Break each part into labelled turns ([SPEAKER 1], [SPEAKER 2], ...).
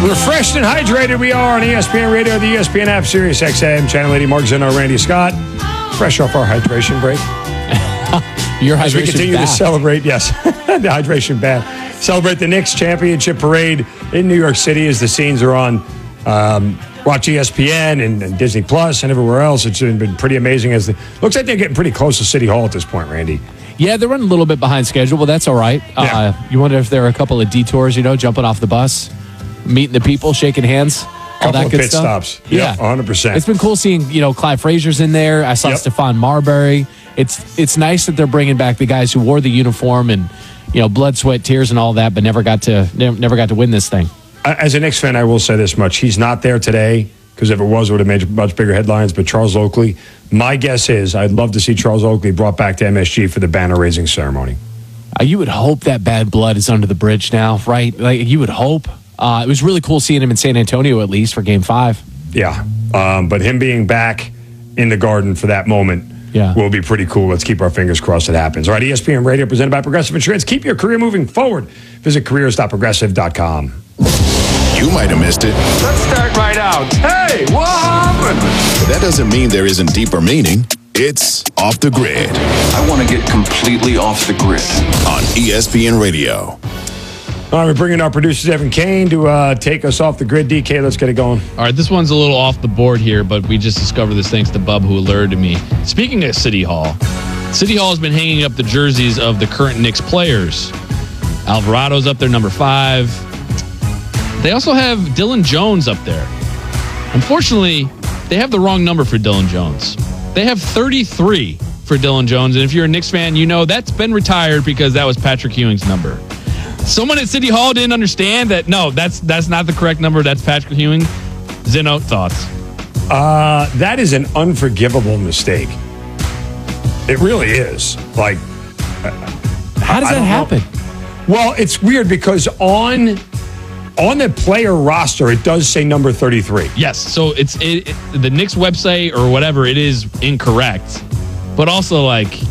[SPEAKER 1] Refreshed and hydrated we are on ESPN Radio, the ESPN app, Sirius XM, Channel 80, Mark Zinno, Randy Scott. Fresh off our hydration break.
[SPEAKER 2] Your hydration
[SPEAKER 1] As we continue
[SPEAKER 2] back.
[SPEAKER 1] to celebrate, yes, the hydration bath. Celebrate the Knicks championship parade in New York City as the scenes are on watch ESPN and Disney Plus and everywhere else. It's been pretty amazing. Looks like they're getting pretty close to City Hall at this point, Randy.
[SPEAKER 2] Yeah, they're running a little bit behind schedule, but that's all right.
[SPEAKER 1] Yeah.
[SPEAKER 2] You wonder if there are a couple of detours, jumping off the bus, meeting the people, shaking hands, all
[SPEAKER 1] Couple
[SPEAKER 2] that
[SPEAKER 1] of
[SPEAKER 2] good
[SPEAKER 1] pit
[SPEAKER 2] stuff.
[SPEAKER 1] stops. Yep, 100%.
[SPEAKER 2] It's been cool seeing, Clyde Frazier's in there. I saw
[SPEAKER 1] Yep.
[SPEAKER 2] Stephon Marbury. It's nice that they're bringing back the guys who wore the uniform and, blood, sweat, tears, and all that, but never got to win this thing.
[SPEAKER 1] As a Knicks fan, I will say this much. He's not there today because if it was, it would have made much bigger headlines. But Charles Oakley, my guess is I'd love to see Charles Oakley brought back to MSG for the banner-raising ceremony.
[SPEAKER 2] You would hope that bad blood is under the bridge now, right? Like, you would hope. It was really cool seeing him in San Antonio, at least, for Game 5.
[SPEAKER 1] Yeah, but him being back in the Garden for that moment will be pretty cool. Let's keep our fingers crossed it happens. All right, ESPN Radio presented by Progressive Insurance. Keep your career moving forward. Visit careers.progressive.com.
[SPEAKER 3] You might have missed it.
[SPEAKER 4] Let's start right out. Hey, what happened?
[SPEAKER 3] But that doesn't mean there isn't deeper meaning. It's Off the Grid
[SPEAKER 4] I want to get completely off the grid.
[SPEAKER 3] on ESPN Radio.
[SPEAKER 1] All right, we're bringing our producer, Evan Kane, to take us off the grid. DK, let's get it going.
[SPEAKER 5] All right, this one's a little off the board here, but we just discovered this thanks to Bub, who alerted me. Speaking of City Hall has been hanging up the jerseys of the current Knicks players. Alvarado's up there, number 5. They also have Dylan Jones up there. Unfortunately, they have the wrong number for Dylan Jones. They have 33 for Dylan Jones, and if you're a Knicks fan, you know that's been retired because that was Patrick Ewing's number. Someone at City Hall didn't understand that. No, that's not the correct number. That's Patrick Ewing. Zinno, thoughts?
[SPEAKER 1] That is an unforgivable mistake. It really is. Like,
[SPEAKER 2] How does that happen?
[SPEAKER 1] well, it's weird because on the player roster, it does say number 33.
[SPEAKER 5] Yes. So it's the Knicks website or whatever. It is incorrect, but also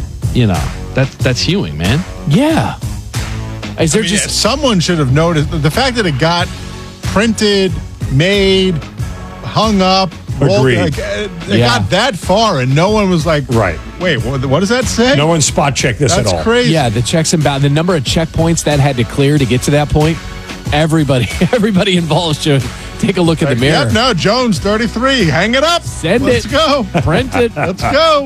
[SPEAKER 5] that's Ewing, man.
[SPEAKER 2] Yeah. Is there
[SPEAKER 6] someone should have noticed the fact that it got printed, made, hung up.
[SPEAKER 1] Agreed.
[SPEAKER 6] It got that far, and no one was like,
[SPEAKER 1] Right.
[SPEAKER 6] Wait, what does that say?
[SPEAKER 1] No one spot checked this
[SPEAKER 6] That's
[SPEAKER 1] at all.
[SPEAKER 6] crazy.
[SPEAKER 2] Yeah, the checks and balances, the number of checkpoints that had to clear to get to that point. Everybody involved should take a look at the mirror.
[SPEAKER 6] Yep, no, Jones, 33. Hang it up.
[SPEAKER 2] Let's
[SPEAKER 6] go.
[SPEAKER 2] Print it.
[SPEAKER 6] Let's go.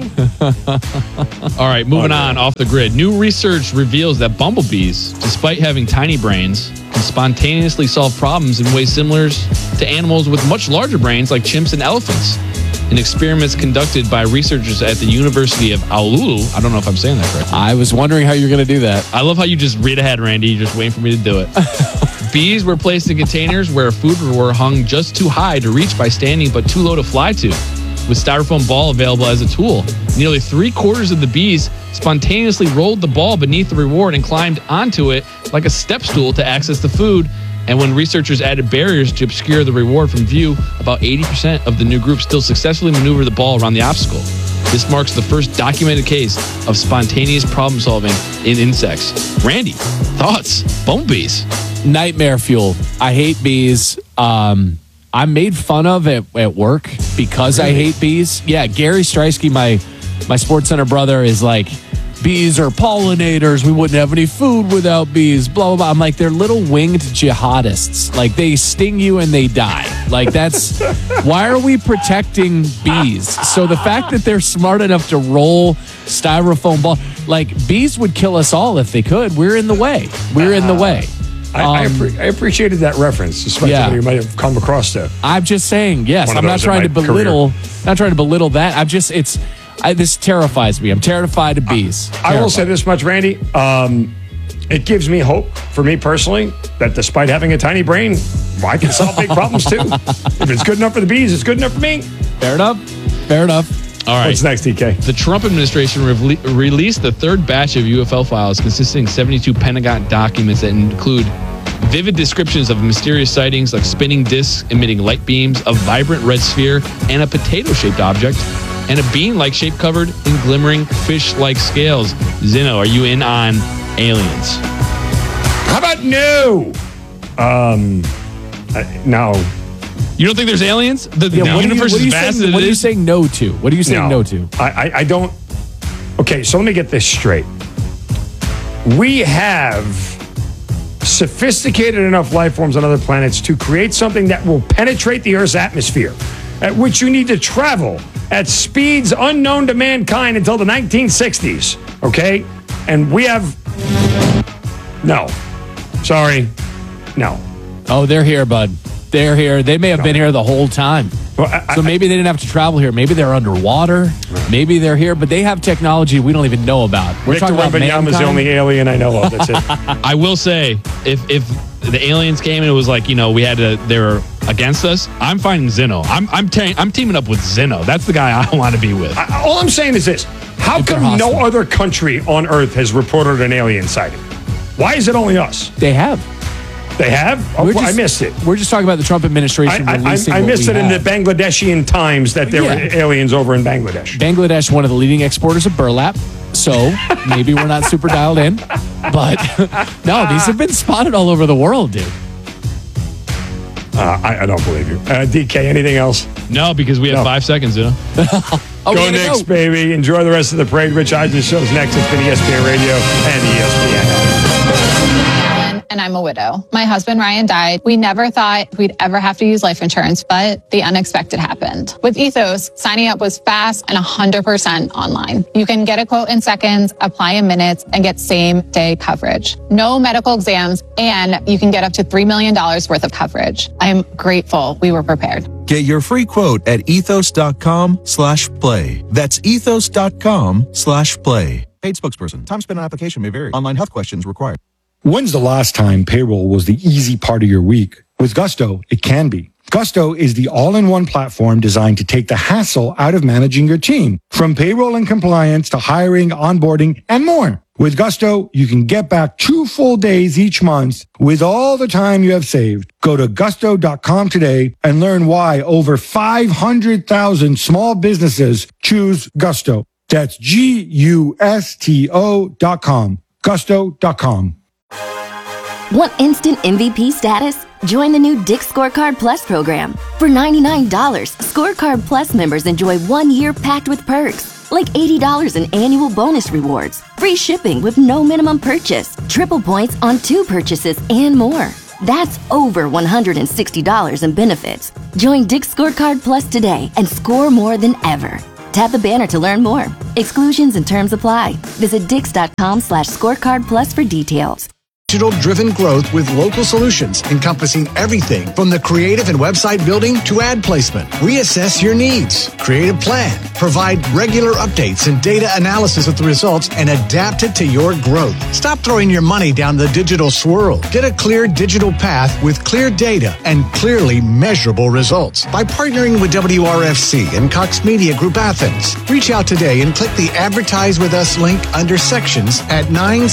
[SPEAKER 5] All right, moving on off the grid. New research reveals that bumblebees, despite having tiny brains, can spontaneously solve problems in ways similar to animals with much larger brains like chimps and elephants. In experiments conducted by researchers at the University of Aululu. I don't know if I'm saying that correctly.
[SPEAKER 2] I was wondering how you're going to do that.
[SPEAKER 5] I love how you just read ahead, Randy. You're just waiting for me to do it. Bees were placed in containers where food were hung just too high to reach by standing but too low to fly to, with styrofoam ball available as a tool. Nearly 3/4 of the bees spontaneously rolled the ball beneath the reward and climbed onto it like a step stool to access the food. And when researchers added barriers to obscure the reward from view, about 80% of the new group still successfully maneuvered the ball around the obstacle. This marks the first documented case of spontaneous problem solving in insects. Randy, thoughts? Bumblebees.
[SPEAKER 2] Nightmare fuel. I hate bees. I'm made fun of at work because I hate bees. Yeah, Gary Streisky, my SportsCenter brother, is like, bees are pollinators. We wouldn't have any food without bees. Blah, blah, blah. I'm like, they're little winged jihadists. Like, they sting you and they die. Like, that's... Why are we protecting bees? So the fact that they're smart enough to roll styrofoam ball... Like, bees would kill us all if they could. We're in the way. We're in the way.
[SPEAKER 1] I appreciated that reference, especially you might have come across that.
[SPEAKER 2] I'm just saying, yes.
[SPEAKER 1] One of
[SPEAKER 2] I'm not
[SPEAKER 1] those in
[SPEAKER 2] trying to
[SPEAKER 1] my
[SPEAKER 2] belittle. Not trying to belittle that. I'm just. This terrifies me. I'm terrified of bees.
[SPEAKER 1] I will say this much, Randy. It gives me hope for me personally that despite having a tiny brain, I can solve big problems too. If it's good enough for the bees, it's good enough for me.
[SPEAKER 2] Fair enough. Fair enough.
[SPEAKER 5] All right.
[SPEAKER 1] What's next, DK?
[SPEAKER 5] The Trump administration released the third batch of UFO files consisting of 72 Pentagon documents that include vivid descriptions of mysterious sightings like spinning discs emitting light beams, a vibrant red sphere, and a potato-shaped object, and a bean-like shape covered in glimmering fish-like scales. Zinno, are you in on aliens?
[SPEAKER 1] How about no? No.
[SPEAKER 5] You don't think there's aliens? The
[SPEAKER 2] Yeah,
[SPEAKER 5] universe is vast as it
[SPEAKER 2] what are you
[SPEAKER 5] is.
[SPEAKER 2] saying no to? What are you saying no to?
[SPEAKER 1] I don't. Okay, so let me get this straight. We have sophisticated enough life forms on other planets to create something that will penetrate the Earth's atmosphere, at which you need to travel at speeds unknown to mankind until the 1960s. Okay? And we have. No. Sorry. No.
[SPEAKER 2] Oh, they're here, bud. They're here. They may have been here the whole time.
[SPEAKER 1] Well,
[SPEAKER 2] So maybe they didn't have to travel here. Maybe they're underwater. Maybe they're here, but they have technology we don't even know about. We're
[SPEAKER 1] Victor
[SPEAKER 2] talking about
[SPEAKER 1] Wembanyama is the
[SPEAKER 2] mankind.
[SPEAKER 1] only alien I know of. That's it.
[SPEAKER 5] I will say, if the aliens came and it was like, they were against us, I'm finding Zeno. I'm teaming up with Zeno. That's the guy I want to be with.
[SPEAKER 1] All I'm saying is this. How
[SPEAKER 2] If they're
[SPEAKER 1] come no
[SPEAKER 2] hostile.
[SPEAKER 1] other country on Earth has reported an alien sighting? Why is it only us?
[SPEAKER 2] They have.
[SPEAKER 1] They have? Oh, I missed it.
[SPEAKER 2] We're just talking about the Trump administration releasing
[SPEAKER 1] I
[SPEAKER 2] what
[SPEAKER 1] missed
[SPEAKER 2] we
[SPEAKER 1] it in the
[SPEAKER 2] have.
[SPEAKER 1] Bangladeshian Times that there were
[SPEAKER 2] Yeah.
[SPEAKER 1] aliens over in Bangladesh.
[SPEAKER 2] Bangladesh, one of the leading exporters of burlap. So maybe we're not super dialed in. But no, these have been spotted all over the world, dude.
[SPEAKER 1] I don't believe you. DK, anything else?
[SPEAKER 5] No, because we have
[SPEAKER 1] No.
[SPEAKER 5] 5 seconds,
[SPEAKER 2] Oh, we
[SPEAKER 1] Go
[SPEAKER 2] gotta
[SPEAKER 1] Knicks,
[SPEAKER 2] go.
[SPEAKER 1] baby. Enjoy the rest of the parade. Rich Eisner's show's next. It's been ESPN Radio and ESPN.
[SPEAKER 7] And I'm a widow. My husband, Ryan, died. We never thought we'd ever have to use life insurance, but the unexpected happened. With Ethos, signing up was fast and 100% online. You can get a quote in seconds, apply in minutes, and get same-day coverage. No medical exams, and you can get up to $3 million worth of coverage. I am grateful we were prepared.
[SPEAKER 8] Get your free quote at ethos.com/play. That's ethos.com/play. Paid spokesperson. Time spent on application may vary. Online health questions required.
[SPEAKER 9] When's the last time payroll was the easy part of your week? With Gusto, it can be. Gusto is the all-in-one platform designed to take the hassle out of managing your team, from payroll and compliance to hiring, onboarding, and more. With Gusto, you can get back 2 full days each month with all the time you have saved. Go to gusto.com today and learn why over 500,000 small businesses choose Gusto. That's GUSTO.com. Gusto.com.
[SPEAKER 10] Want instant MVP status? Join the new Dick's Scorecard Plus program. For $99, Scorecard Plus members enjoy 1 year packed with perks, like $80 in annual bonus rewards, free shipping with no minimum purchase, triple points on 2 purchases, and more. That's over $160 in benefits. Join Dick's Scorecard Plus today and score more than ever. Tap the banner to learn more. Exclusions and terms apply. Visit dix.com/scorecard plus for details.
[SPEAKER 11] Digital-driven growth with local solutions encompassing everything from the creative and website building to ad placement. We assess your needs, create a plan, provide regular updates and data analysis of the results, and adapt it to your growth. Stop throwing your money down the digital swirl. Get a clear digital path with clear data and clearly measurable results by partnering with WRFC and Cox Media Group Athens. Reach out today and click the Advertise With Us link under sections at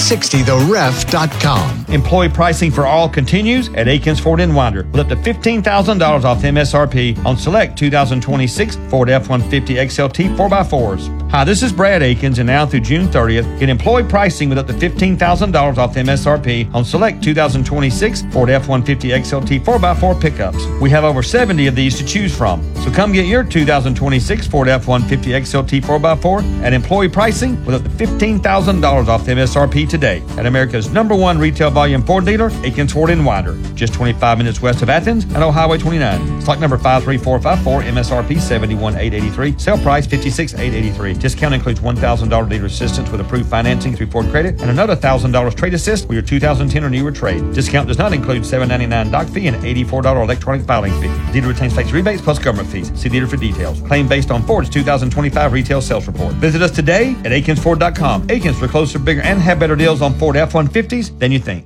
[SPEAKER 11] 960theref.com.
[SPEAKER 12] Employee pricing for all continues at Aikens Ford in Winder with up to $15,000 off MSRP on select 2026 Ford F-150 XLT 4x4s. Hi, this is Brad Aikens, and now through June 30th, get employee pricing with up to $15,000 off MSRP on select 2026 Ford F-150 XLT 4x4 pickups. We have over 70 of these to choose from. So come get your 2026 Ford F-150 XLT 4x4 at employee pricing with up to $15,000 off MSRP today at America's #1 retail volume Ford dealer, Aikens Ford in Winder, just 25 minutes west of Athens and on Highway 29. Stock number 53454, MSRP $71,883, sale price $56,883. Discount includes $1,000 dealer assistance with approved financing through Ford Credit and another $1,000 trade assist with your 2010 or newer trade. Discount does not include $7.99 doc fee and $84 electronic filing fee. Dealer retains tax rebates plus government fees. See dealer for details. Claim based on Ford's 2025 retail sales report. Visit us today at AikinsFord.com. Aikens, for closer, bigger, and have better deals on Ford F-150s than you think.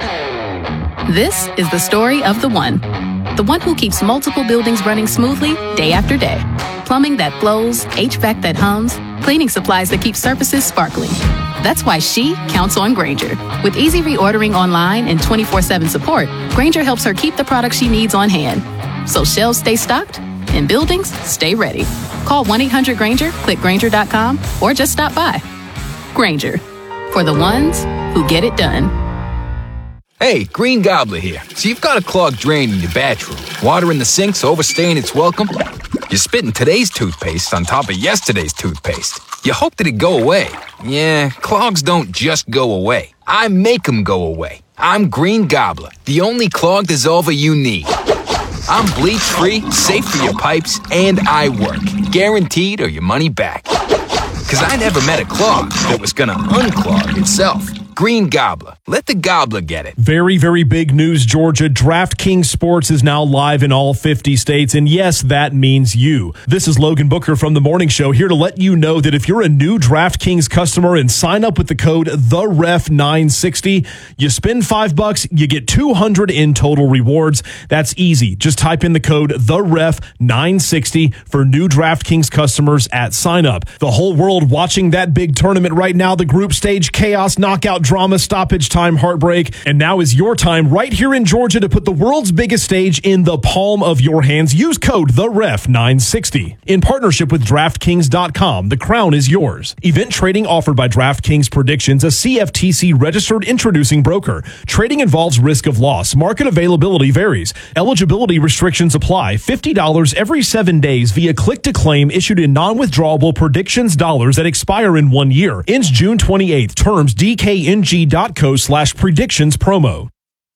[SPEAKER 13] This is the story of the one who keeps multiple buildings running smoothly day after day. Plumbing that flows, HVAC that hums, cleaning supplies that keep surfaces sparkling. That's why she counts on Grainger. With easy reordering online and 24/7 support, Grainger helps her keep the products she needs on hand. So shelves stay stocked and buildings stay ready. Call 1-800-GRAINGER, click Grainger.com, or just stop by. Grainger, for the ones who get it done.
[SPEAKER 14] Hey, Green Gobbler here. So you've got a clogged drain in your bathroom. Water in the sink's overstaying its welcome. You're spitting today's toothpaste on top of yesterday's toothpaste. You hope that it'd go away. Yeah, clogs don't just go away. I make them go away. I'm Green Gobbler, the only clog dissolver you need. I'm bleach-free, safe for your pipes, and I work. Guaranteed or your money back. 'Cause I never met a clog that was gonna unclog itself. Green Gobbler. Let the gobbler get it.
[SPEAKER 15] Very, very big news, Georgia. DraftKings Sports is now live in all 50 states, and yes, that means you. This is Logan Booker from The Morning Show, here to let you know that if you're a new DraftKings customer and sign up with the code THEREF960, you spend $5, you get $200 in total rewards. That's easy. Just type in the code THEREF960 for new DraftKings customers at sign up. The whole world watching that big tournament right now, the group stage, chaos, knockout, drama, stoppage time, heartbreak, and now is your time right here in Georgia to put the world's biggest stage in the palm of your hands. Use code THEREF960. In partnership with DraftKings.com, the crown is yours. Event trading offered by DraftKings Predictions, a CFTC registered introducing broker. Trading involves risk of loss. Market availability varies. Eligibility restrictions apply. $50 every 7 days via click to claim issued in non-withdrawable Predictions dollars that expire in 1 year. Ends June 28th. Terms DKNG.co/predictions promo.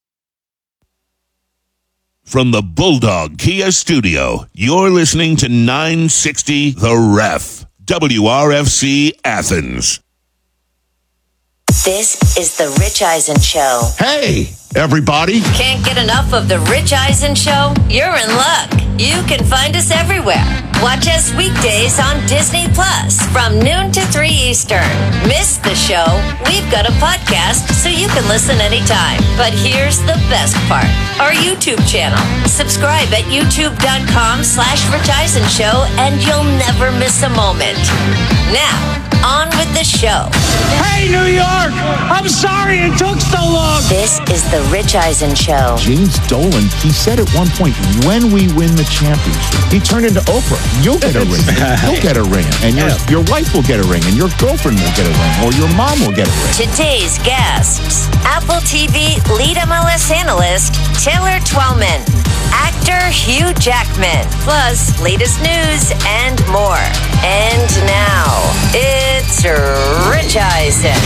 [SPEAKER 16] From the Bulldog Kia Studio, you're listening to 960 The Ref, WRFC Athens.
[SPEAKER 17] This is The Rich Eisen Show.
[SPEAKER 18] Hey, everybody.
[SPEAKER 17] Can't get enough of The Rich Eisen Show? You're in luck. You can find us everywhere. Watch us weekdays on Disney Plus from noon to 3 Eastern. Miss the show? We've got a podcast so you can listen anytime. But here's the best part. Our YouTube channel. Subscribe at youtube.com/Rich Eisen Show and you'll never miss a moment. Now, on with the show.
[SPEAKER 19] Hey, New York! I'm sorry it took so long.
[SPEAKER 17] This is The Rich Eisen Show.
[SPEAKER 18] James Dolan, he said at one point, when we win the championship, he turned into Oprah. You'll get a ring. You'll get a ring. And your wife will get a ring. And your girlfriend will get a ring. Or your mom will get a ring.
[SPEAKER 17] Today's guests, Apple TV lead MLS analyst Taylor Twellman, actor Hugh Jackman, plus latest news and more. And now, it's Rich Eisen.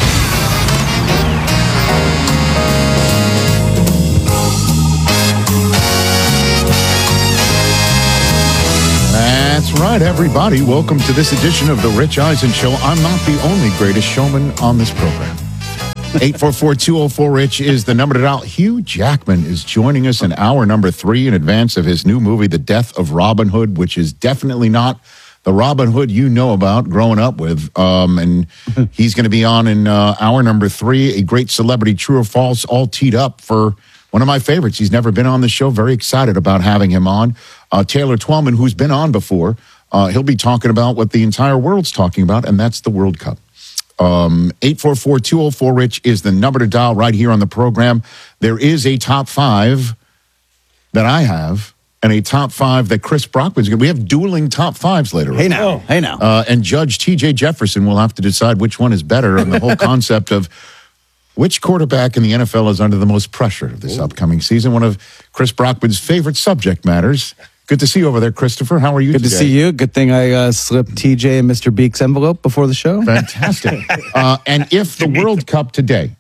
[SPEAKER 18] That's right, everybody. Welcome to this edition of The Rich Eisen Show. I'm not the only greatest showman on this program. 844-204-RICH is the number to dial. Hugh Jackman is joining us in hour number 3 in advance of his new movie, The Death of Robin Hood, which is definitely not the Robin Hood you know about growing up with. And he's going to be on in hour number 3, a great celebrity, true or false, all teed up for one of my favorites. He's never been on the show. Very excited about having him on. Taylor Twellman, who's been on before, he'll be talking about what the entire world's talking about, and that's the World Cup. 844-204-RICH is the number to dial right here on the program. There is a top 5 that I have, and a top 5 that Chris Brockman's going to. We have dueling top 5s later.
[SPEAKER 20] Hey now.
[SPEAKER 18] And Judge T.J. Jefferson will have to decide which one is better, and the whole concept of which quarterback in the NFL is under the most pressure this upcoming season. One of Chris Brockman's favorite subject matters. Good to see you over there, Christopher. How are you today?
[SPEAKER 20] Good to see you. Good thing I slipped TJ and Mr. Beek's envelope before the show.
[SPEAKER 18] Fantastic. And if the World Cup today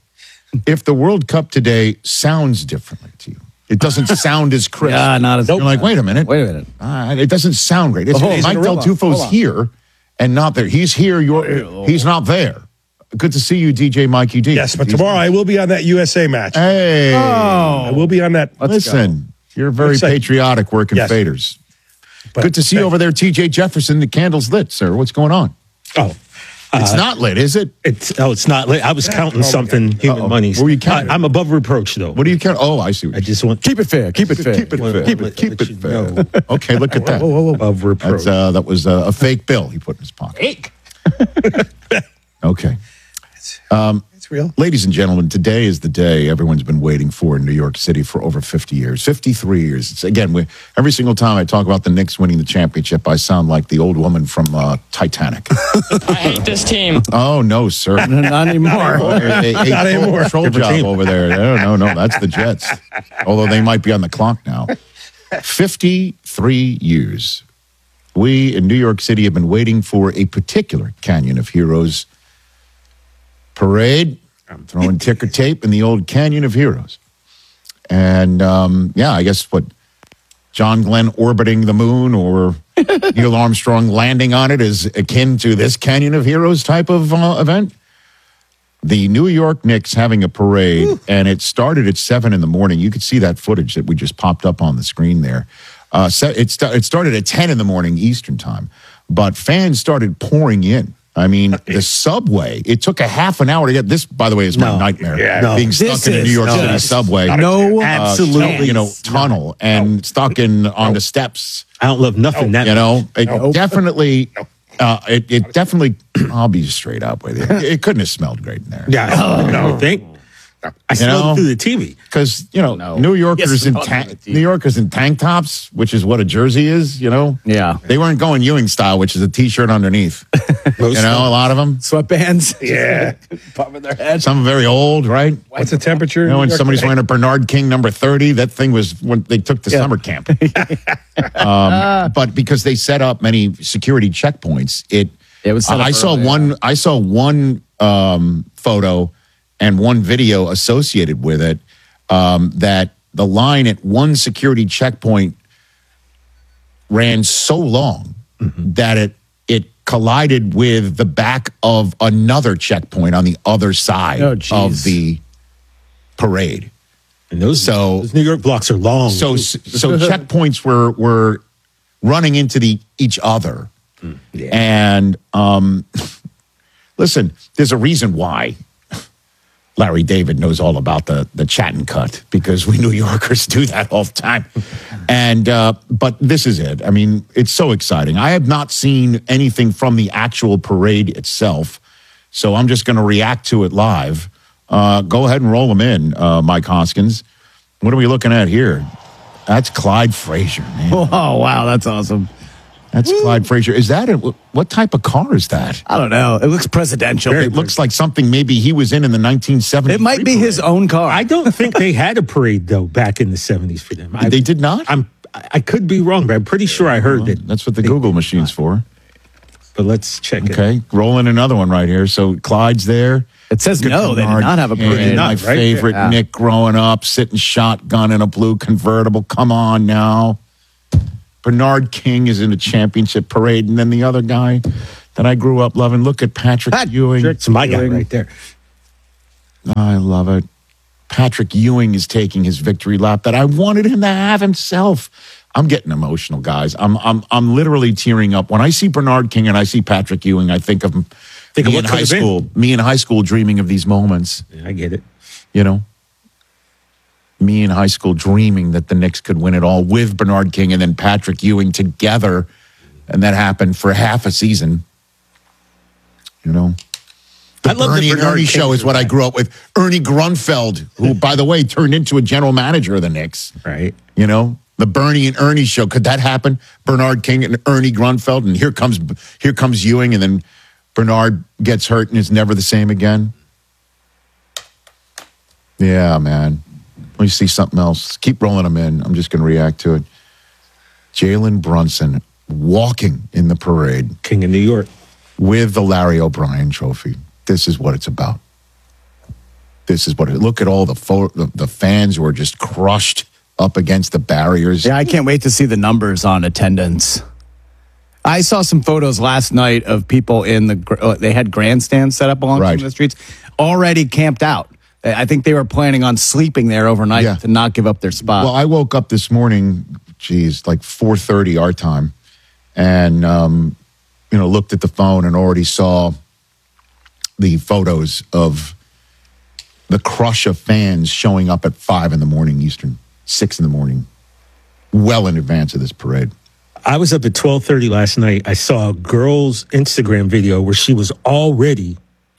[SPEAKER 18] sounds differently to you, it doesn't sound as crisp.
[SPEAKER 20] Yeah, not as.
[SPEAKER 18] You're like, wait a minute. It doesn't sound great. It's Mike Del Tufo's here and not there. He's here. He's not there. Good to see you, DJ Mikey D.
[SPEAKER 21] Yes, but tomorrow I will be on that USA match.
[SPEAKER 18] Hey.
[SPEAKER 21] I will be on that.
[SPEAKER 18] Listen. You're very patriotic working faders. Good to see you over there, T.J. Jefferson. The candle's lit, sir. What's going on?
[SPEAKER 21] Oh.
[SPEAKER 18] It's not lit, is it?
[SPEAKER 21] It's not lit. I was counting something, human monies.
[SPEAKER 18] What were you counting?
[SPEAKER 21] I'm above reproach, though.
[SPEAKER 18] What do you count? Oh, I see.
[SPEAKER 21] I just want...
[SPEAKER 20] Keep it fair. Keep it fair.
[SPEAKER 18] Keep it fair. Keep it fair. Okay, look at that.
[SPEAKER 21] Above reproach.
[SPEAKER 18] That was a fake bill he put in his pocket.
[SPEAKER 21] Fake?
[SPEAKER 18] Okay.
[SPEAKER 21] It's real.
[SPEAKER 18] Ladies and gentlemen, today is the day everyone's been waiting for in New York City for over 50 years, 53 years. It's, again, every single time I talk about the Knicks winning the championship, I sound like the old woman from Titanic.
[SPEAKER 4] I hate this team.
[SPEAKER 18] Oh, no, sir.
[SPEAKER 20] Not anymore.
[SPEAKER 18] Not anymore. Control job over there. No, that's the Jets. Although they might be on the clock now. 53 years. We in New York City have been waiting for a particular Canyon of Heroes parade. I'm throwing ticker tape in the old Canyon of Heroes. And, I guess John Glenn orbiting the moon or Neil Armstrong landing on it is akin to this Canyon of Heroes type of event. The New York Knicks having a parade, and it started at 7 in the morning. You could see that footage that we just popped up on the screen there. It started at 10 in the morning Eastern time, but fans started pouring in. I mean, the subway, it took a half an hour to get this, by the way, is my nightmare. Being stuck in a New York City subway.
[SPEAKER 21] Absolutely.
[SPEAKER 18] Tunnel and stuck on the steps.
[SPEAKER 21] I don't love nothing that
[SPEAKER 18] definitely, it definitely, I'll be straight up with you. It couldn't have smelled great in there.
[SPEAKER 21] Yeah. No, think. I smelled through the TV
[SPEAKER 18] because New Yorkers in tank tops, which is what a jersey is.
[SPEAKER 20] Yeah,
[SPEAKER 18] they weren't going Ewing style, which is a t-shirt underneath. A lot of them
[SPEAKER 20] sweatbands.
[SPEAKER 21] Yeah,
[SPEAKER 20] popping their head.
[SPEAKER 18] Some very old, right?
[SPEAKER 21] What's the temperature?
[SPEAKER 18] When somebody's wearing a Bernard King number 30, that thing was when they took the summer camp. But because they set up many security checkpoints, it was. I saw one photo and one video associated with it, that the line at one security checkpoint ran so long that it collided with the back of another checkpoint on the other side of the parade.
[SPEAKER 21] And those New York blocks are long.
[SPEAKER 18] So checkpoints were running into each other. And listen, there's a reason why Larry David knows all about the chat and cut, because we New Yorkers do that all the time. And but this is it. I mean, it's so exciting. I have not seen anything from the actual parade itself, so I'm just going to react to it live. Go ahead and roll them in, Mike Hoskins. What are we looking at here? That's Clyde Frazier, man.
[SPEAKER 20] Oh, wow, that's awesome.
[SPEAKER 18] That's Clyde Frazier. Is that what type of car is that?
[SPEAKER 20] I don't know. It looks presidential.
[SPEAKER 18] It looks like something maybe he was in the 1970s.
[SPEAKER 20] It might be his own car.
[SPEAKER 21] I don't think they had a parade though back in the 70s for them.
[SPEAKER 18] They did not?
[SPEAKER 21] I could be wrong, but I'm pretty sure I heard that.
[SPEAKER 18] That's what the Google machine's for.
[SPEAKER 21] But let's check it.
[SPEAKER 18] Okay, rolling another one right here. So Clyde's there.
[SPEAKER 20] It says no, they did not have a parade.
[SPEAKER 18] My favorite Nick growing up, sitting shotgun in a blue convertible. Come on now. Bernard King is in a championship parade, and then the other guy that I grew up loving. Look at Patrick Ewing.
[SPEAKER 21] It's my guy right there.
[SPEAKER 18] I love it. Patrick Ewing is taking his victory lap that I wanted him to have himself. I'm getting emotional, guys. I'm literally tearing up when I see Bernard King and I see Patrick Ewing. I think of me in high school. Me in high school, dreaming of these moments.
[SPEAKER 21] Yeah, I get it.
[SPEAKER 18] Me in high school dreaming that the Knicks could win it all with Bernard King and then Patrick Ewing together. And that happened for half a season. The Bernie and Ernie show is what I grew up with. Ernie Grunfeld, who, by the way, turned into a general manager of the Knicks.
[SPEAKER 21] Right.
[SPEAKER 18] The Bernie and Ernie show. Could that happen? Bernard King and Ernie Grunfeld. And here comes Ewing. And then Bernard gets hurt and is never the same again. Yeah, man. Let me see something else. Keep rolling them in. I'm just going to react to it. Jalen Brunson walking in the parade.
[SPEAKER 21] King of New York.
[SPEAKER 18] With the Larry O'Brien trophy. This is what it's about. This is what it. Look at all the fans who are just crushed up against the barriers.
[SPEAKER 20] Yeah, I can't wait to see the numbers on attendance. I saw some photos last night of people they had grandstands set up along some of the streets, already camped out. I think they were planning on sleeping there overnight to not give up their spot.
[SPEAKER 18] Well, I woke up this morning, like 4:30 our time, and looked at the phone and already saw the photos of the crush of fans showing up at 5 in the morning Eastern, 6 in the morning, well in advance of this parade.
[SPEAKER 21] I was up at 12:30 last night. I saw a girl's Instagram video where she was already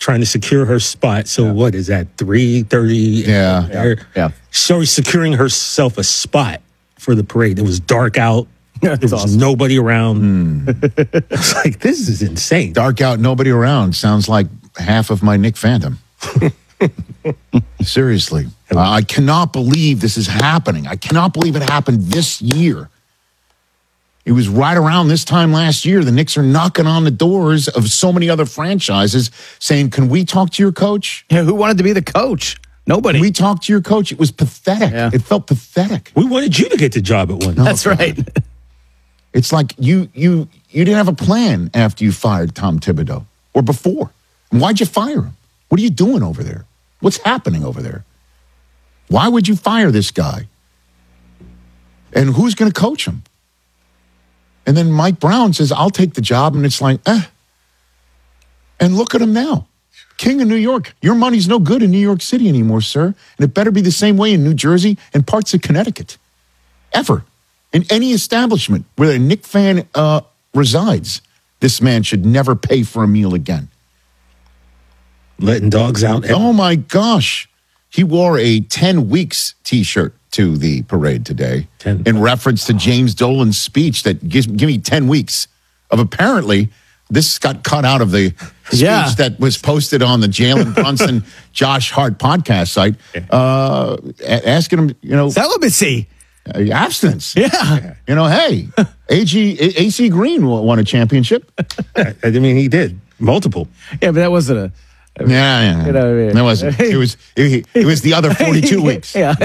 [SPEAKER 21] trying to secure her spot. So what is that, 3:30?
[SPEAKER 20] Yeah.
[SPEAKER 21] So she's securing herself a spot for the parade. It was dark out. There was nobody around. It's like, this is insane.
[SPEAKER 18] Dark out, nobody around. Sounds like half of my Nick fandom. Seriously. I cannot believe this is happening. I cannot believe it happened this year. It was right around this time last year. The Knicks are knocking on the doors of so many other franchises saying, can we talk to your coach?
[SPEAKER 20] Yeah, who wanted to be the coach? Nobody.
[SPEAKER 18] Can we talk to your coach? It was pathetic.
[SPEAKER 20] Yeah.
[SPEAKER 18] It felt pathetic.
[SPEAKER 21] We wanted you to get the job at one.
[SPEAKER 20] That's right.
[SPEAKER 18] It's like you didn't have a plan after you fired Tom Thibodeau or before. Why'd you fire him? What are you doing over there? What's happening over there? Why would you fire this guy? And who's going to coach him? And then Mike Brown says, I'll take the job. And it's like, And look at him now. King of New York. Your money's no good in New York City anymore, sir. And it better be the same way in New Jersey and parts of Connecticut. Ever. In any establishment where a Knick fan resides, this man should never pay for a meal again.
[SPEAKER 21] Letting dogs out.
[SPEAKER 18] Oh, my gosh. He wore a 10 weeks T-shirt to the parade today in reference to James Dolan's speech that give me 10 weeks of apparently this got cut out of the speech that was posted on the Jalen Brunson, Josh Hart podcast site, asking him,
[SPEAKER 20] celibacy.
[SPEAKER 18] Abstinence.
[SPEAKER 20] Yeah.
[SPEAKER 18] Hey, AC Green won a championship.
[SPEAKER 21] I mean, he did. Multiple.
[SPEAKER 20] Yeah, but that wasn't a...
[SPEAKER 18] Yeah.
[SPEAKER 20] You know what I mean?
[SPEAKER 18] That wasn't. It was the other 42 weeks.
[SPEAKER 20] Yeah.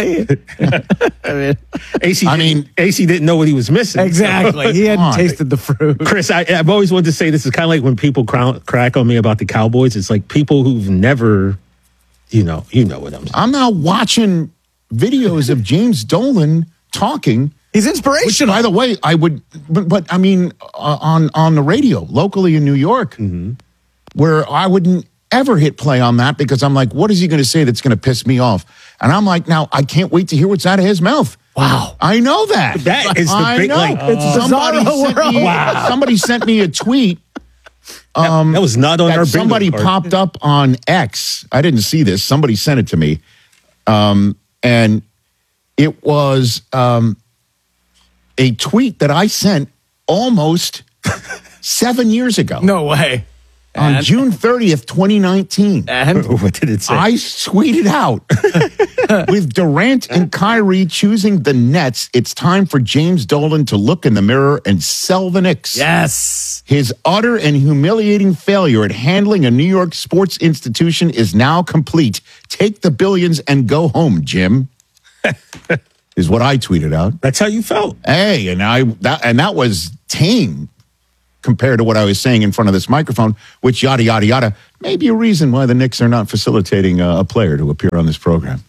[SPEAKER 21] AC didn't know what he was missing.
[SPEAKER 20] Exactly. He hadn't tasted the fruit.
[SPEAKER 21] Chris, I've always wanted to say this is kind of like when people crack on me about the Cowboys. It's like people who've never, you know what I'm saying.
[SPEAKER 18] I'm now watching videos of James Dolan talking.
[SPEAKER 20] He's inspirational.
[SPEAKER 18] Which, by the way, I would, but I mean, on the radio locally in New York, where I wouldn't ever hit play on that because I'm like, what is he going to say that's going to piss me off? And I'm like, now I can't wait to hear what's out of his mouth.
[SPEAKER 20] Wow.
[SPEAKER 18] I know that.
[SPEAKER 21] That is the big,
[SPEAKER 18] somebody sent me a tweet.
[SPEAKER 21] That was not on our bingo
[SPEAKER 18] somebody
[SPEAKER 21] card.
[SPEAKER 18] popped up on X. I didn't see this. Somebody sent it to me. And it was a tweet that I sent almost 7 years ago.
[SPEAKER 20] No way.
[SPEAKER 18] On June 30th, 2019.
[SPEAKER 20] And
[SPEAKER 21] what did it say?
[SPEAKER 18] I tweeted out, with Durant and Kyrie choosing the Nets, it's time for James Dolan to look in the mirror and sell the Knicks.
[SPEAKER 20] Yes.
[SPEAKER 18] His utter and humiliating failure at handling a New York sports institution is now complete. Take the billions and go home, Jim. Is what I tweeted out.
[SPEAKER 21] That's how you felt.
[SPEAKER 18] Hey, and that was tame compared to what I was saying in front of this microphone, which yada, yada, yada, may be a reason why the Knicks are not facilitating a player to appear on this program.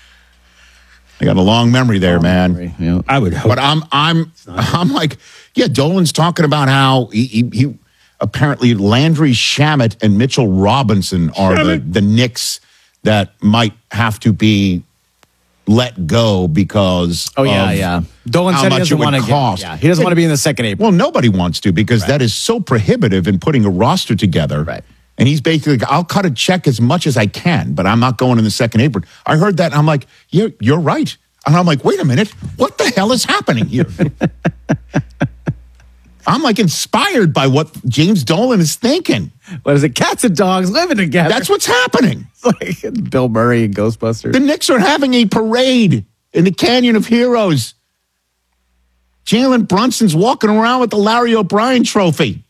[SPEAKER 18] I got a long memory there, man.
[SPEAKER 20] Yeah.
[SPEAKER 21] I would hope.
[SPEAKER 18] But I'm like, yeah, Dolan's talking about how he apparently Landry Shamet and Mitchell Robinson are the Knicks that might have to be let go because
[SPEAKER 20] Dolan said he doesn't want to cost. He doesn't want to be in the second apron.
[SPEAKER 18] Well, nobody wants to because that is so prohibitive in putting a roster together.
[SPEAKER 20] Right.
[SPEAKER 18] And he's basically, I'll cut a check as much as I can, but I'm not going in the second apron. I heard that and I'm like, you're right. And I'm like, wait a minute, what the hell is happening here? I'm like inspired by what James Dolan is thinking.
[SPEAKER 20] What is it? Cats and dogs living together.
[SPEAKER 18] That's what's happening.
[SPEAKER 20] It's like Bill Murray and Ghostbusters.
[SPEAKER 18] The Knicks are having a parade in the Canyon of Heroes. Jalen Brunson's walking around with the Larry O'Brien trophy.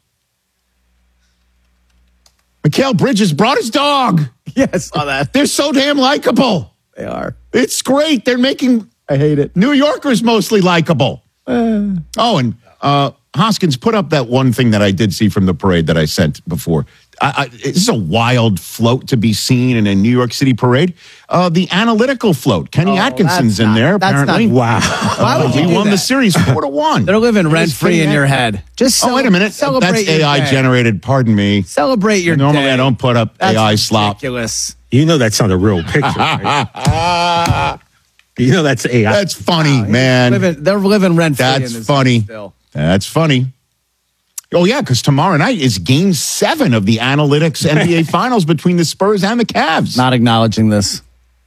[SPEAKER 18] Mikal Bridges brought his dog.
[SPEAKER 20] Yes, saw that.
[SPEAKER 18] They're so damn likable.
[SPEAKER 20] They are.
[SPEAKER 18] It's great. They're making
[SPEAKER 20] I hate it.
[SPEAKER 18] New Yorkers mostly likable. And Hoskins, put up that one thing that I did see from the parade that I sent before. It's a wild float to be seen in a New York City parade. The analytical float. Kenny Atkinson's in there, apparently.
[SPEAKER 20] Wow. Why would you
[SPEAKER 18] He
[SPEAKER 20] do
[SPEAKER 18] won
[SPEAKER 20] that?
[SPEAKER 18] the series 4-1.
[SPEAKER 20] They're living rent-free in your head. Just
[SPEAKER 18] wait a minute.
[SPEAKER 20] Celebrate
[SPEAKER 18] That's
[SPEAKER 20] your
[SPEAKER 18] AI
[SPEAKER 20] day.
[SPEAKER 18] generated. Pardon me.
[SPEAKER 20] Celebrate your
[SPEAKER 18] Normally
[SPEAKER 20] day.
[SPEAKER 18] I don't put up
[SPEAKER 20] That's
[SPEAKER 18] AI slop.
[SPEAKER 20] ridiculous.
[SPEAKER 21] You know that's not a real picture, right? You know that's AI.
[SPEAKER 18] That's funny, man.
[SPEAKER 20] They're living rent-free in
[SPEAKER 18] That's
[SPEAKER 20] this
[SPEAKER 18] funny.
[SPEAKER 20] still.
[SPEAKER 18] That's funny. Oh, yeah, because tomorrow night is Game 7 of the Analytics NBA Finals between the Spurs and the Cavs.
[SPEAKER 20] Not acknowledging this.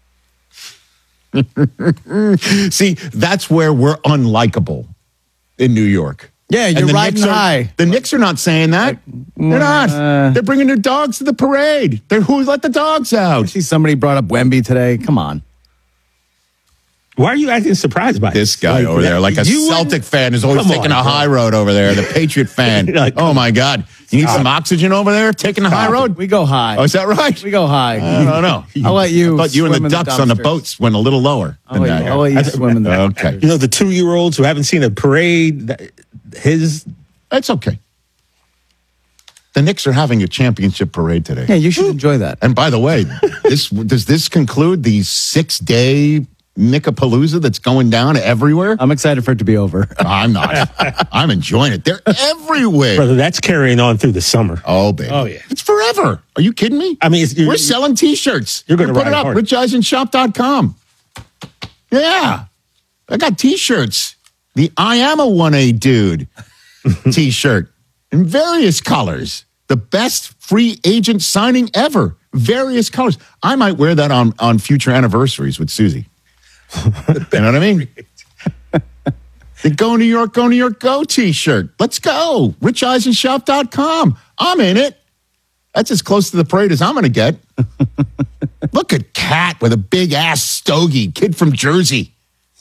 [SPEAKER 18] See, that's where we're unlikable in New York.
[SPEAKER 20] Yeah, you're riding high.
[SPEAKER 18] The Knicks are not saying that. They're not. They're bringing their dogs to the parade. Who let the dogs out?
[SPEAKER 20] I see somebody brought up Wemby today. Come on.
[SPEAKER 21] Why are you acting surprised by
[SPEAKER 18] this guy over there? Like a Celtic fan is always taking a high road over there. The Patriot fan. Oh, my God. You need some oxygen over there taking the high road?
[SPEAKER 20] We go high.
[SPEAKER 18] Oh, is that right?
[SPEAKER 20] We go high.
[SPEAKER 18] I don't know.
[SPEAKER 20] I'll let you.
[SPEAKER 18] I thought you and the ducks on the boats went a little lower than that.
[SPEAKER 20] I'll let you swim in the
[SPEAKER 18] Okay.
[SPEAKER 21] You know, the 2-year-olds who haven't seen a parade,
[SPEAKER 18] That's okay. The Knicks are having a championship parade today.
[SPEAKER 20] Yeah, you should enjoy that.
[SPEAKER 18] And by the way, does this conclude the 6-day Knickapalooza that's going down everywhere?
[SPEAKER 20] I'm excited for it to be over.
[SPEAKER 18] I'm not. I'm enjoying it. They're everywhere.
[SPEAKER 21] Brother, that's carrying on through the summer.
[SPEAKER 18] Oh, baby.
[SPEAKER 21] Oh, yeah.
[SPEAKER 18] It's forever. Are you kidding me?
[SPEAKER 21] I mean,
[SPEAKER 18] we're selling T-shirts.
[SPEAKER 21] You're going to
[SPEAKER 18] put it
[SPEAKER 21] ride
[SPEAKER 18] up.
[SPEAKER 21] hard.
[SPEAKER 18] RichEisenShop.com. Yeah. I got T-shirts. The I Am a 1A Dude T-shirt in various colors. The best free agent signing ever. Various colors. I might wear that on future anniversaries with Susie. You know what I mean? The Go New York, Go T-shirt. Let's go. RichEisenShop.com. I'm in it. That's as close to the parade as I'm going to get. Look at Cat with a big ass stogie. Kid from Jersey.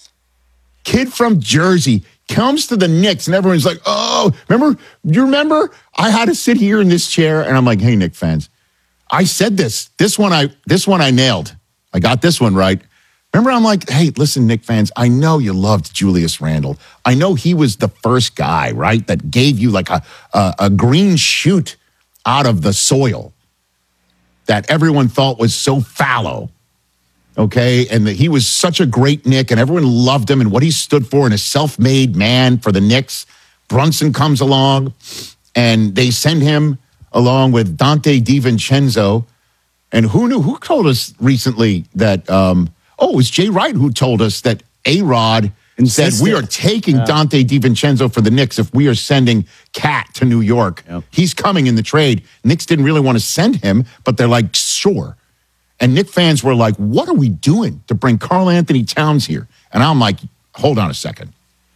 [SPEAKER 18] Comes to the Knicks and everyone's like, oh, you remember? I had to sit here in this chair and I'm like, hey, Knick fans, I said this. This one I nailed. I got this one right. Remember, I'm like, hey, listen, Knick fans, I know you loved Julius Randle. I know he was the first guy, right, that gave you like a green shoot out of the soil that everyone thought was so fallow. Okay, and he was such a great Knick, and everyone loved him and what he stood for, and a self-made man for the Knicks. Brunson comes along, and they send him along with Dante DiVincenzo. And who told us recently that, it was Jay Wright who told us that A-Rod said, we are taking Dante DiVincenzo for the Knicks if we are sending Cat to New York. Yep. He's coming in the trade. Knicks didn't really want to send him, but they're like, sure. And Knick fans were like, what are we doing to bring Karl Anthony Towns here? And I'm like, hold on a second.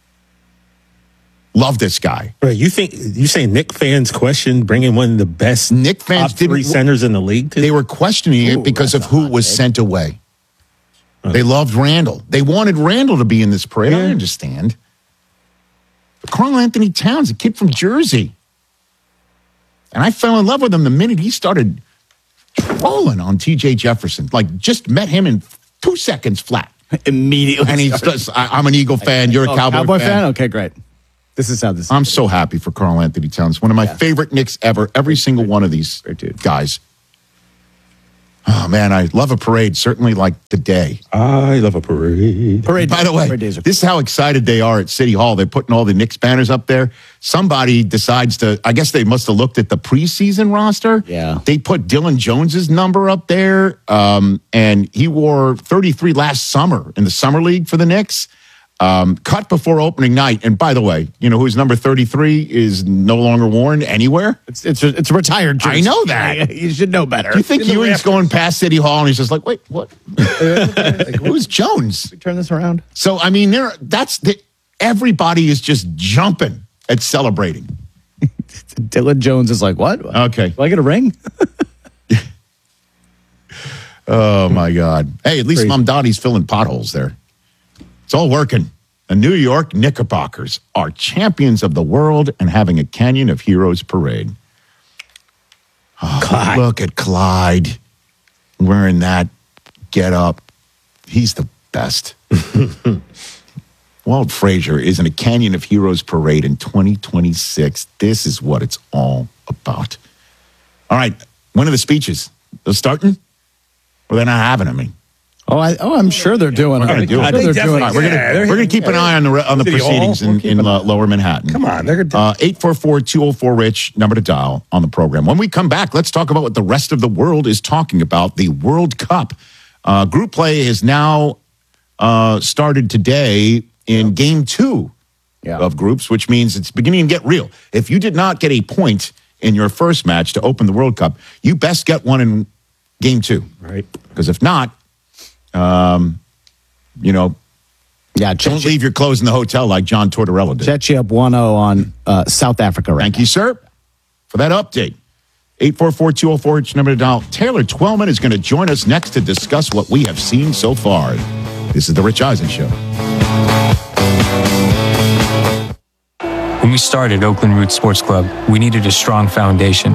[SPEAKER 18] Love this guy.
[SPEAKER 21] Right, you say Knick fans question bringing one of the best
[SPEAKER 18] Knick fans
[SPEAKER 21] top 3 centers in the league?
[SPEAKER 18] They were questioning it because of who was sent away. They loved Randall. They wanted Randall to be in this parade. I understand. But Karl Anthony Towns, a kid from Jersey. And I fell in love with him the minute he started trolling on TJ Jefferson. Like, just met him in 2 seconds flat.
[SPEAKER 20] Immediately.
[SPEAKER 18] And he's just, I'm an Eagle fan. You're a Cowboy fan.
[SPEAKER 20] Okay, great. This is how this is.
[SPEAKER 18] I'm so happy for Karl Anthony Towns. One of my favorite Knicks ever. Every single one of these guys. Oh, man, I love a parade, certainly like the day.
[SPEAKER 21] I love a parade.
[SPEAKER 18] By the way, this is how excited they are at City Hall. They're putting all the Knicks banners up there. Somebody decides to, I guess they must have looked at the preseason roster.
[SPEAKER 20] Yeah.
[SPEAKER 18] They put Dylan Jones's number up there, and he wore 33 last summer in the Summer League for the Knicks. Cut before opening night. And by the way, you know who's number 33 is no longer worn anywhere?
[SPEAKER 20] It's a retired jersey.
[SPEAKER 18] I know that.
[SPEAKER 20] You should know better.
[SPEAKER 18] Do you think Ewing's going past City Hall and he's just like, wait, what? Like, who's Jones?
[SPEAKER 20] Turn this around.
[SPEAKER 18] So, I mean, everybody is just jumping at celebrating.
[SPEAKER 20] Dylan Jones is like, what?
[SPEAKER 18] Okay.
[SPEAKER 20] Do I get a ring?
[SPEAKER 18] Oh, my God. Hey, at least Mamdani's filling potholes there. It's all working. The New York Knickerbockers are champions of the world and having a Canyon of Heroes parade. Oh, look at Clyde wearing that get-up. He's the best. Walt Frazier is in a Canyon of Heroes parade in 2026. This is what it's all about. All right, when are the speeches? They're starting? Or they're not having them?
[SPEAKER 20] I'm sure they're doing it.
[SPEAKER 18] We're going to keep an eye on the proceedings in Lower Manhattan.
[SPEAKER 21] Come on, they're
[SPEAKER 18] 844-204-RICH, number to dial on the program. When we come back, let's talk about what the rest of the world is talking about, the World Cup. Group play has now started today in Game 2 of groups, which means it's beginning to get real. If you did not get a point in your first match to open the World Cup, you best get one in game 2.
[SPEAKER 21] Right.
[SPEAKER 18] Because if not, don't leave your clothes in the hotel like John Tortorella did.
[SPEAKER 20] Chechi up 1-0 on South Africa right
[SPEAKER 18] Thank you, sir, for that update. 844-204, it's number to dial. Taylor Twellman is going to join us next to discuss what we have seen so far. This is the Rich Eisen Show.
[SPEAKER 3] When we started Oakland Roots Sports Club, we needed a strong foundation.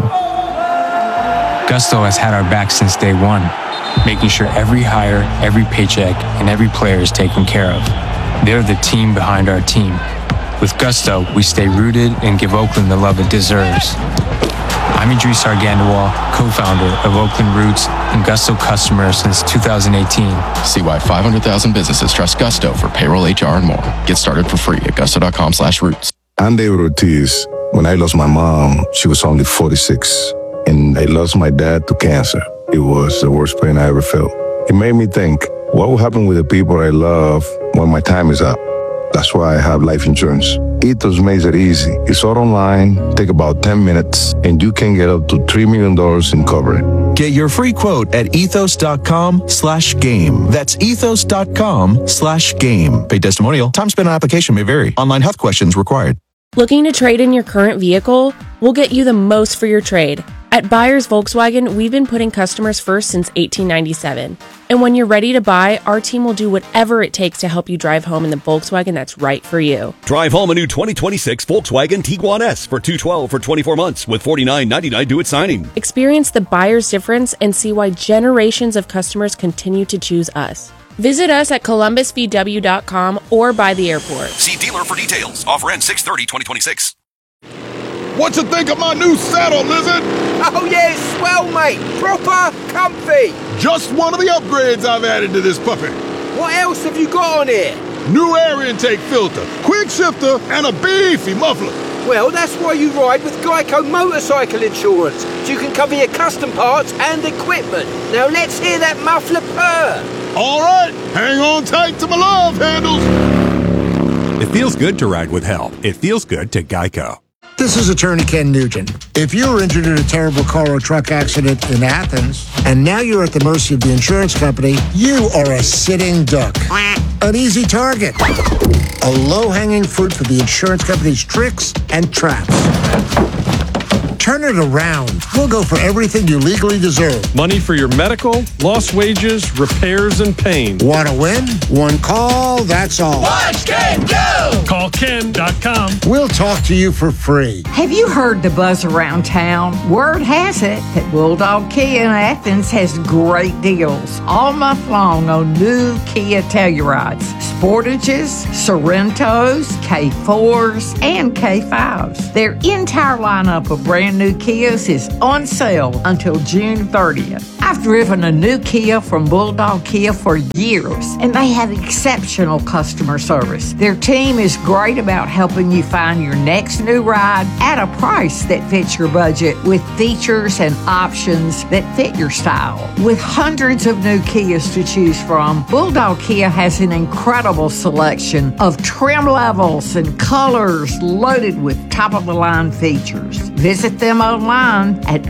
[SPEAKER 3] Gusto has had our back since day one, making sure every hire, every paycheck, and every player is taken care of. They're the team behind our team. With Gusto, we stay rooted and give Oakland the love it deserves. I'm Idris Argandawal, co-founder of Oakland Roots and Gusto customer since 2018.
[SPEAKER 22] See why 500,000 businesses trust Gusto for payroll, HR, and more. Get started for free at gusto.com/roots.
[SPEAKER 23] I'm David Ortiz. When I lost my mom, she was only 46, and I lost my dad to cancer. It was the worst pain I ever felt. It made me think, what will happen with the people I love when my time is up? That's why I have life insurance. Ethos makes it easy. It's all online, take about 10 minutes, and you can get up to $3 million in coverage.
[SPEAKER 8] Get your free quote at ethos.com/game. That's ethos.com/game. Paid testimonial. Time spent on application may vary. Online health questions required.
[SPEAKER 24] Looking to trade in your current vehicle? We'll get you the most for your trade. At Buyers Volkswagen, we've been putting customers first since 1897. And when you're ready to buy, our team will do whatever it takes to help you drive home in the Volkswagen that's right for you.
[SPEAKER 25] Drive home a new 2026 Volkswagen Tiguan S for $212 for 24 months with $49.99 due at signing.
[SPEAKER 24] Experience the buyer's difference and see why generations of customers continue to choose us. Visit us at columbusvw.com or by the airport.
[SPEAKER 8] See dealer for details. Offer ends 6/30/2026.
[SPEAKER 26] What you think of my new saddle, Lizard?
[SPEAKER 27] Oh, yeah, it's swell, mate. Proper comfy.
[SPEAKER 26] Just one of the upgrades I've added to this puppy.
[SPEAKER 27] What else have you got on here?
[SPEAKER 26] New air intake filter, quick shifter, and a beefy muffler.
[SPEAKER 27] Well, that's why you ride with Geico Motorcycle Insurance. So you can cover your custom parts and equipment. Now let's hear that muffler purr.
[SPEAKER 26] All right, hang on tight to my love handles.
[SPEAKER 28] It feels good to ride with help. It feels good to Geico.
[SPEAKER 29] This is Attorney Ken Nugent. If you were injured in a terrible car or truck accident in Athens, and now you're at the mercy of the insurance company, you are a sitting duck. An easy target. A low-hanging fruit for the insurance company's tricks and traps. Turn it around. We'll go for everything you legally deserve.
[SPEAKER 30] Money for your medical, lost wages, repairs, and pain.
[SPEAKER 29] Want to win? One call, that's all.
[SPEAKER 19] Watch Ken go!
[SPEAKER 30] Call Ken.com.
[SPEAKER 29] We'll talk to you for free.
[SPEAKER 31] Have you heard the buzz around town? Word has it that Bulldog Kia in Athens has great deals all month long on new Kia Tellurides, Sportages, Sorrentos, K4s, and K5s. Their entire lineup of brand new Kias is on sale until June 30th. I've driven a new Kia from Bulldog Kia for years, and they have exceptional customer service. Their team is great about helping you find your next new ride at a price that fits your budget with features and options that fit your style. With hundreds of new Kias to choose from, Bulldog Kia has an incredible selection of trim levels and colors loaded with top-of-the-line features. Visit them online at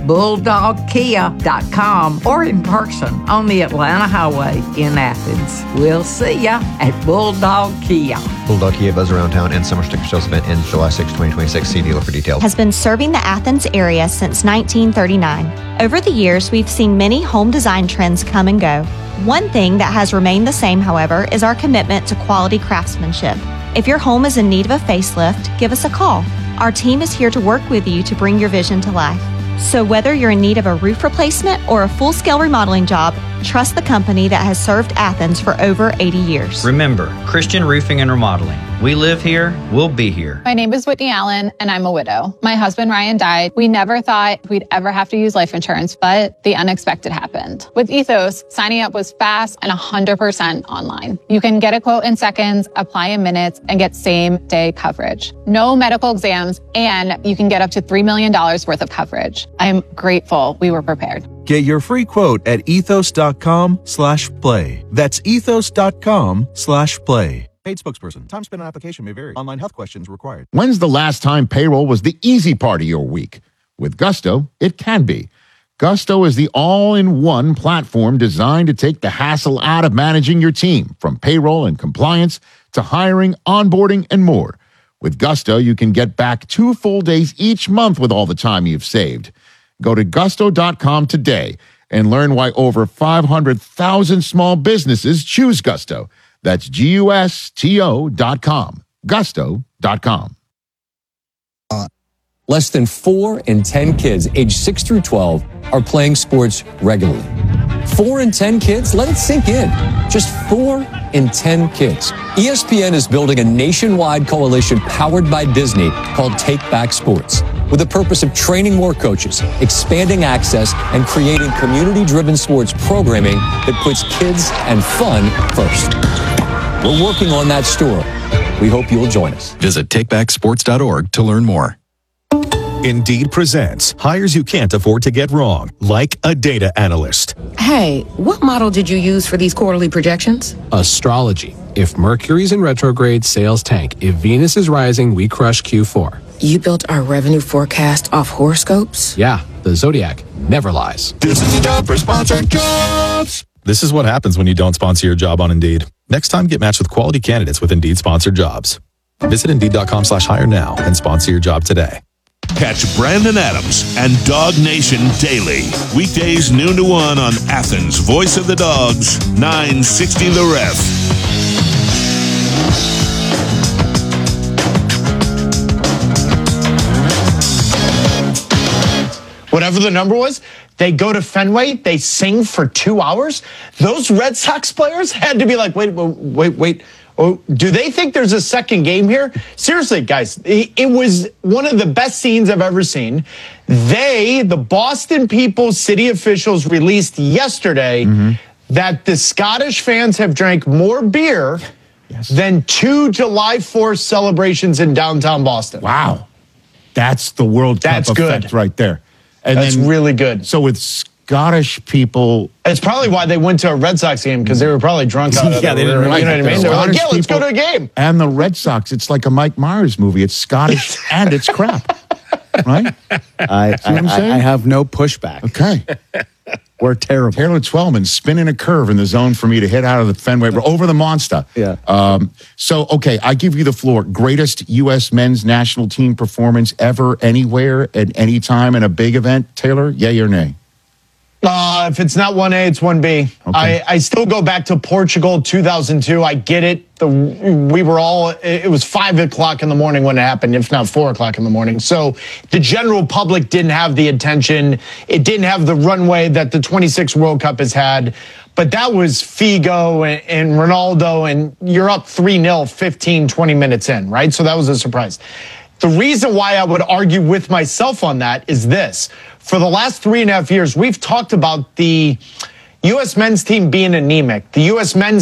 [SPEAKER 31] bulldogkia.com or in person on the Atlanta Highway in Athens. We'll see ya at Bulldog Kia.
[SPEAKER 32] Bulldog Kia Buzz Around Town and Summer Sticker Sales event ends July 6, 2026. See dealer for details.
[SPEAKER 33] Has been serving the Athens area since 1939. Over the years, we've seen many home design trends come and go. One thing that has remained the same, however, is our commitment to quality craftsmanship. If your home is in need of a facelift, give us a call. Our team is here to work with you to bring your vision to life. So whether you're in need of a roof replacement or a full-scale remodeling job, trust the company that has served Athens for over 80 years.
[SPEAKER 34] Remember, Christian Roofing and Remodeling. We live here, we'll be here.
[SPEAKER 7] My name is Whitney Allen, and I'm a widow. My husband, Ryan, died. We never thought we'd ever have to use life insurance, but the unexpected happened. With Ethos, signing up was fast and 100% online. You can get a quote in seconds, apply in minutes, and get same-day coverage. No medical exams, and you can get up to $3 million worth of coverage. I'm grateful we were prepared.
[SPEAKER 8] Get your free quote at ethos.com/play. That's ethos.com/play. Paid spokesperson. Time spent on application may vary. Online health questions required.
[SPEAKER 18] When's the last time payroll was the easy part of your week? With Gusto, it can be. Gusto is the all-in-one platform designed to take the hassle out of managing your team, from payroll and compliance to hiring, onboarding, and more. With Gusto, you can get back 2 full days each month with all the time you've saved. Go to gusto.com today and learn why over 500,000 small businesses choose Gusto. That's GUSTO.com. Gusto.com.
[SPEAKER 1] Less than 4 in 10 kids aged 6 through 12 are playing sports regularly. 4 in 10 kids? Let it sink in. Just 4 in 10 kids. ESPN is building a nationwide coalition powered by Disney called Take Back Sports, with the purpose of training more coaches, expanding access, and creating community-driven sports programming that puts kids and fun first. We're working on that story. We hope you'll join us.
[SPEAKER 2] Visit takebacksports.org to learn more.
[SPEAKER 4] Indeed presents hires you can't afford to get wrong, like a data analyst.
[SPEAKER 5] Hey, what model did you use for these quarterly projections?
[SPEAKER 6] Astrology. If Mercury's in retrograde, sales tank. If Venus is rising, we crush Q4.
[SPEAKER 5] You built our revenue forecast off horoscopes?
[SPEAKER 6] Yeah, the Zodiac never lies.
[SPEAKER 4] This is the job for sponsored jobs. This is what happens when you don't sponsor your job on Indeed. Next time, get matched with quality candidates with Indeed sponsored jobs. Visit Indeed.com/hire now and sponsor your job today.
[SPEAKER 9] Catch Brandon Adams and Dog Nation daily. Weekdays noon to 1 on Athens' Voice of the Dogs, 960 The Ref.
[SPEAKER 10] Whatever the number was, they go to Fenway, they sing for 2 hours. Those Red Sox players had to be like, wait. Oh, do they think there's a second game here? Seriously, guys, it was one of the best scenes I've ever seen. The Boston people, city officials, released yesterday that the Scottish fans have drank more beer than 2 July 4th celebrations in downtown Boston.
[SPEAKER 18] Wow. That's the World Cup effect right there. And
[SPEAKER 10] that's really good.
[SPEAKER 18] So with Scottish people,
[SPEAKER 10] it's probably why they went to a Red Sox game, because they were probably drunk out of it.
[SPEAKER 18] They didn't
[SPEAKER 10] you know what I mean? They were like, yeah, let's go to a game.
[SPEAKER 18] And the Red Sox, it's like a Mike Myers movie. It's Scottish and it's crap. Right?
[SPEAKER 20] I have no pushback.
[SPEAKER 18] Okay.
[SPEAKER 20] We're terrible.
[SPEAKER 18] Taylor Twellman spinning a curve in the zone for me to hit out of the Fenway over the monster.
[SPEAKER 20] Yeah.
[SPEAKER 18] So, okay, I give you the floor. Greatest U.S. men's national team performance ever, anywhere, at any time in a big event. Taylor, yay or nay?
[SPEAKER 10] If it's not 1A, it's 1B. Okay. I still go back to Portugal 2002. I get it. It was 5 o'clock in the morning when it happened, if not 4 o'clock in the morning. So the general public didn't have the attention. It didn't have the runway that the 26 World Cup has had. But that was Figo and Ronaldo, and you're up 3-0 15, 20 minutes in, right? So that was a surprise. The reason why I would argue with myself on that is this. For the last 3.5 years, we've talked about the U.S. men's team being anemic. The U.S. men's